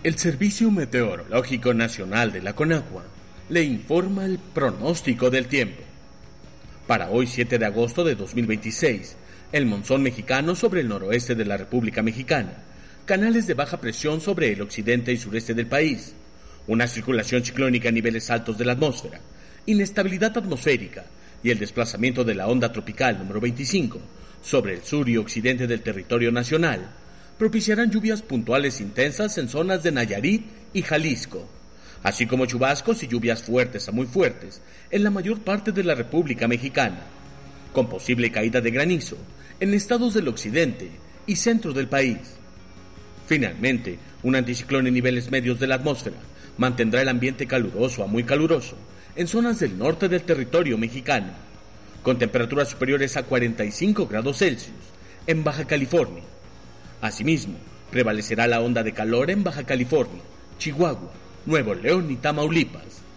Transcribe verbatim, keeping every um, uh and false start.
El Servicio Meteorológico Nacional de la Conagua le informa el pronóstico del tiempo. Para hoy, siete de agosto de dos mil veintiséis, el monzón mexicano sobre el noroeste de la República Mexicana, canales de baja presión sobre el occidente y sureste del país, una circulación ciclónica a niveles altos de la atmósfera, inestabilidad atmosférica y el desplazamiento de la onda tropical número veinticinco sobre el sur y occidente del territorio nacional, propiciarán lluvias puntuales intensas en zonas de Nayarit y Jalisco, así como chubascos y lluvias fuertes a muy fuertes en la mayor parte de la República Mexicana, con posible caída de granizo en estados del occidente y centro del país. Finalmente, un anticiclón en niveles medios de la atmósfera mantendrá el ambiente caluroso a muy caluroso en zonas del norte del territorio mexicano, con temperaturas superiores a cuarenta y cinco grados Celsius en Baja California. Asimismo, prevalecerá la onda de calor en Baja California, Chihuahua, Nuevo León y Tamaulipas.